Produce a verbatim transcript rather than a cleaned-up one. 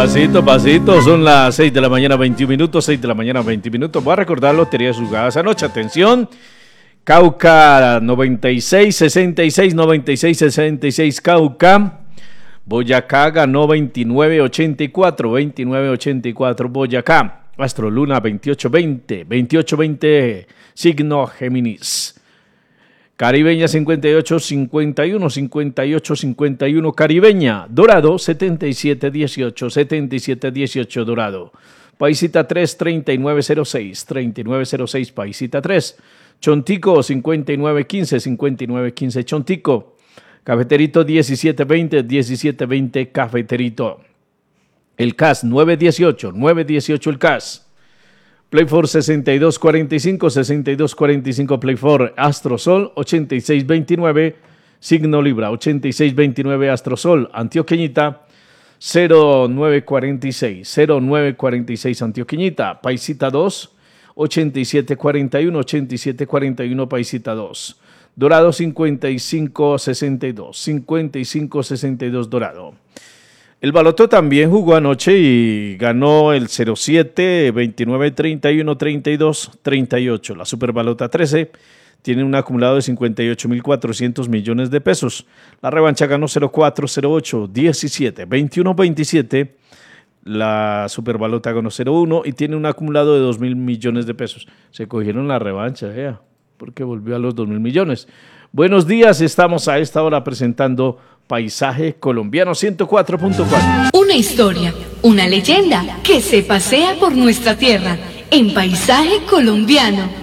Pasito, pasito, son las seis de la mañana, veintiún minutos, seis de la mañana, veinte minutos. Voy a recordar loterías jugadas anoche. Atención, Cauca noventa y seis, sesenta y seis, noventa y seis, sesenta y seis, Cauca. Boyacá ganó veintinueve ochenta y cuatro, veintinueve ochenta y cuatro Boyacá. Astro Luna veintiocho veinte, veintiocho veinte, signo Géminis. Caribeña cincuenta y ocho cincuenta y uno, cincuenta y ocho cincuenta y uno Caribeña. Dorado setenta y siete dieciocho, setenta y siete dieciocho Dorado. Paisita tres, treinta y nueve cero seis, treinta y nueve cero seis Paisita tres. Chontico cincuenta y nueve quince, cincuenta y nueve quince Chontico. Cafeterito diecisiete veinte, diecisiete veinte Cafeterito. El C A S nueve dieciocho, nueve dieciocho el C A S. Play for sesenta y dos cuarenta y cinco, sesenta y dos cuarenta y cinco Play for Astrosol ochenta y seis veintinueve, signo Libra ochenta y seis veintinueve Astrosol. Antioqueñita cero nueve cuarenta y seis, cero nueve cuarenta y seis Antioqueñita. Paisita dos ochenta y siete cuarenta y uno, ochenta y siete cuarenta y uno Paisita dos. Dorado cincuenta y cinco sesenta y dos, cincuenta y cinco sesenta y dos Dorado. El Baloto también jugó anoche y ganó el cero siete, veintinueve treinta y uno, treinta y dos treinta y ocho. La Superbalota trece tiene un acumulado de cincuenta y ocho mil cuatrocientos millones de pesos. La revancha ganó cero cuatro, cero ocho, diecisiete, veintiuno veintisiete. La Superbalota ganó cero uno y tiene un acumulado de dos mil millones de pesos. Se cogieron la revancha, ¿eh? Porque volvió a los dos mil millones. Buenos días, estamos a esta hora presentando Paisaje Colombiano ciento cuatro punto cuatro. Una historia, una leyenda que se pasea por nuestra tierra en Paisaje Colombiano.